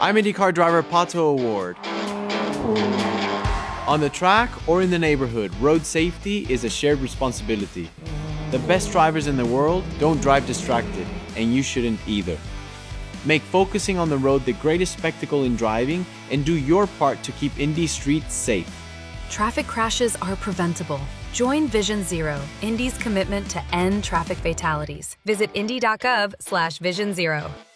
I'm IndyCar driver Pato Award. On the track or in the neighborhood, road safety is a shared responsibility. The best drivers in the world don't drive distracted, and you shouldn't either. Make focusing on the road the greatest spectacle in driving, and do your part to keep Indy streets safe. Traffic crashes are preventable. Join Vision Zero, Indy's commitment to end traffic fatalities. Visit indy.gov/Vision Zero.